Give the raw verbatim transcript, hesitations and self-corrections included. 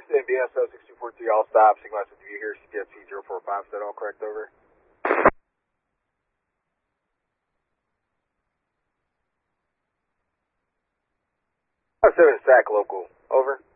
Houston, B S O six two four three, all stop. Signal S W here, C P S T zero four five, is that all correct, over? five seven S A C local, over.